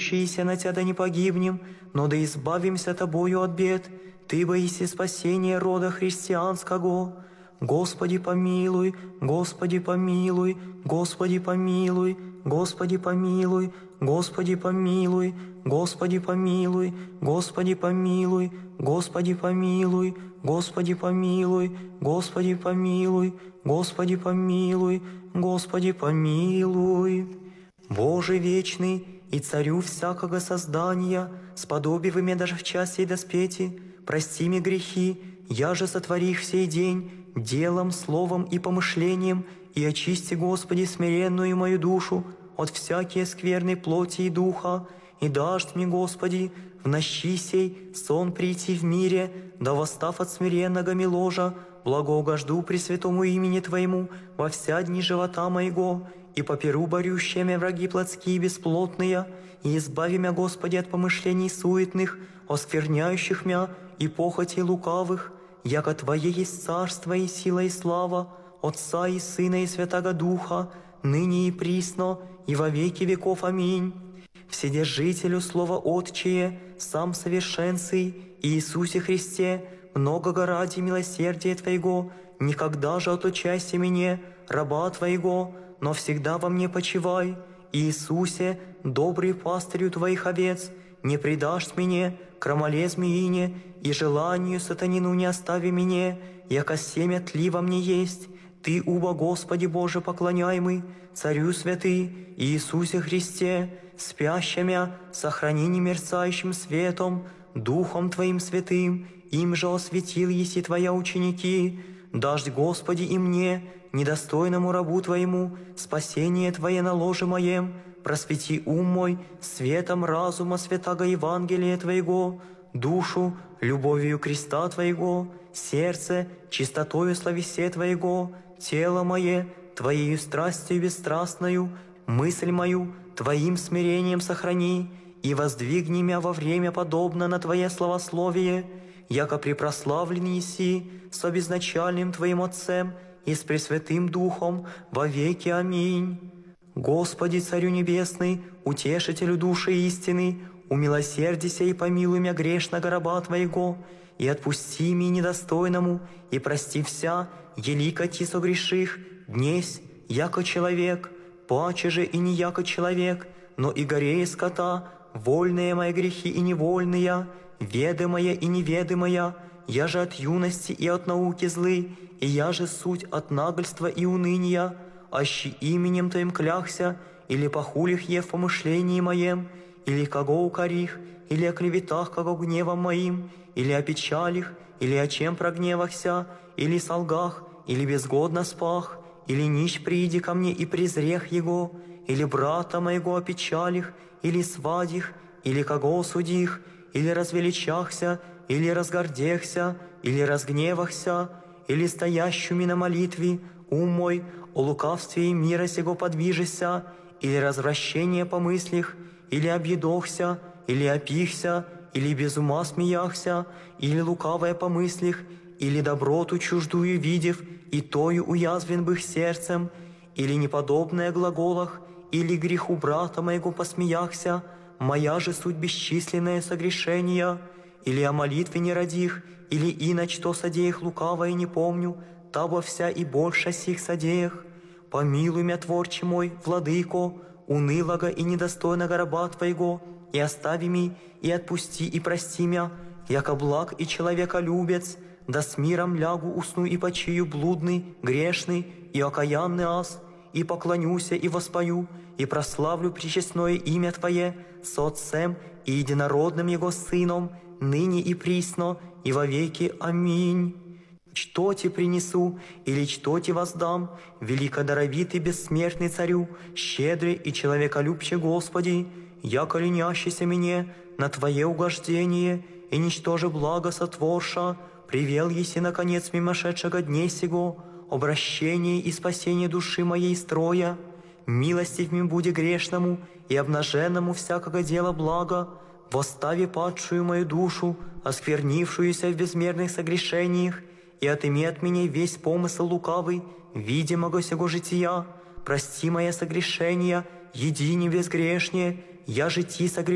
надеющиеся на Тебя да не погибнем, но да избавимся Тобою от бед. Ты боиси спасения рода христианского. Господи помилуй, Господи помилуй, Господи помилуй, Господи помилуй, Господи помилуй, Господи помилуй, Господи помилуй, Господи помилуй, Господи помилуй, Господи помилуй, Господи помилуй, Господи помилуй. Боже вечный и Царю всякого создания, сподоби вы мне даже в час сей доспети, прости мне грехи, я же сотвори их в сей день, делом, словом и помышлением, и очисти, Господи, смиренную мою душу от всякие скверной плоти и духа, и дашь мне, Господи, в нощи сей сон прийти в мире, да восстав от смиренного ложа, благоугожду пресвятому имени Твоему во вся дни живота моего, и поперу борющие мя враги плотские бесплотные, и избави мя, Господи, от помышлений суетных, оскверняющих мя и похотей лукавых, яко Твое есть царство и сила и слава, Отца и Сына и Святаго Духа, ныне и присно, и во веки веков. Аминь. Вседержителю Слова Отчие, сам совершенный, Иисусе Христе, многого ради милосердия Твоего, никогда же отлучайся мне, раба Твоего, но всегда во мне почивай. Иисусе, добрый пастырю Твоих овец, не предашь мне, крамоле змеине, и желанию сатанину не остави мне, яко семя тли во мне есть. Ты, уба Господи Боже поклоняемый, Царю святый, Иисусе Христе, спящими сохрани немерцающим светом, Духом Твоим святым, им же осветил еси Твоя ученики. Дашь, Господи, и мне, недостойному рабу Твоему, спасение Твое на ложе моем, просвети ум мой светом разума святаго Евангелия Твоего, душу любовью креста Твоего, сердце чистотою словесе Твоего, тело мое Твоею страстью бесстрастною, мысль мою Твоим смирением сохрани, и воздвигни мя во время подобно на Твое славословие, яко препрославлен еси с обезначальным Твоим Отцем и с Пресвятым Духом во веки. Аминь. Господи, Царю Небесный, Утешителю души истины, умилосердися и помилуй мя грешного раба Твоего, и отпусти ми недостойному, и прости вся, елико ти согреших, днесь, яко человек, паче же и не яко человек, но и горее скота, вольные мои грехи и невольные, ведомая и неведомая, я же от юности и от науки злы, и я же суть от нагльства и уныния, аще именем Твоим кляхся, или похулих е в помышлении моем, или кого укорих, или о клеветах, кого гневом моим, или о печалях, или о чем прогневахся, или солгах, или безгодно спах, или нищ приди ко мне и презрех его, или брата моего о печалях, или свадих, или кого судих, или развеличахся, или разгордехся, или разгневахся, или стоящими на молитве, ум мой, о лукавстве и мира сего подвижися, или развращение по мыслях, или объедохся, или опихся, или без ума смеяхся, или лукавое по мыслях, или доброту чуждую видев, и тою уязвен бых сердцем, или неподобное глаголах, или греху брата моего посмеяхся, моя же суть бесчисленное согрешения, или о молитве не родих, или иначе то содеях лукавое не помню, табо вся и больше сих содеях. Помилуй мя, Творче мой, Владыко, унылого и недостойного раба Твоего, и остави ми, и отпусти, и прости мя, яко благ и человеколюбец, да с миром лягу, усну и почию блудный, грешный и окаянный ас, и поклонюся и воспою, и прославлю пречестное имя Твое с Отцем и единородным Его Сыном, ныне и присно, и во веки. Аминь. Что Ти принесу, или что Ти воздам, великодаровитый бессмертный Царю, щедрый и человеколюбче Господи, яко ленящийся мне на Твое угождение, и ничтоже благо сотворша, привел еси наконец мимошедшего дней сего, обращение и спасение души моей строя, милостив ми буди грешному и обнаженному всякого дела блага, восстави падшую мою душу, осквернившуюся в безмерных согрешениях, и отыми от меня весь помысл лукавый, видимого сего жития, прости мои согрешения, едине безгрешнее, я же Ти согрешил.